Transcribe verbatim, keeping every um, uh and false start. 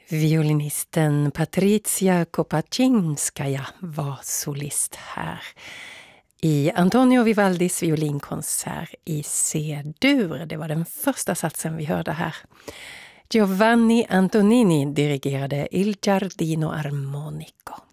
Violinisten Patricia Kopaczynskaja var solist här i Antonio Vivaldis violinkonsert i C-dur. Det var den första satsen vi hörde här. Giovanni Antonini dirigerade Il Giardino Armonico.